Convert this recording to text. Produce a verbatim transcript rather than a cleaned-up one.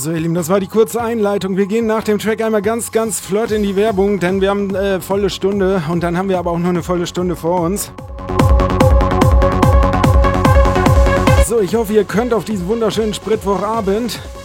So, ihr Lieben, das war die kurze Einleitung. Wir gehen nach dem Track einmal ganz, ganz flott in die Werbung, denn wir haben äh, volle Stunde und dann haben wir aber auch noch eine volle Stunde vor uns. So, ich hoffe, ihr könnt auf diesen wunderschönen Spritwochabend